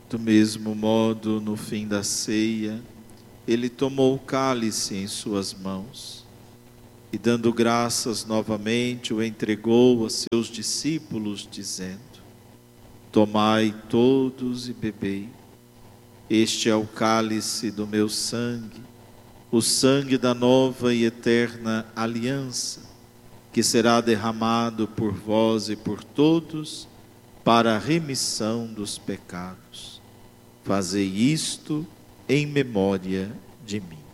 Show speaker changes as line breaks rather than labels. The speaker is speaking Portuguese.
Do mesmo modo, no fim da ceia, ele tomou o cálice em suas mãos e, dando graças novamente, o entregou a seus discípulos, dizendo: Tomai todos e bebei. Este é o cálice do meu sangue, o sangue da nova e eterna aliança, que será derramado por vós e por todos para a remissão dos pecados. Fazei isto em memória de mim.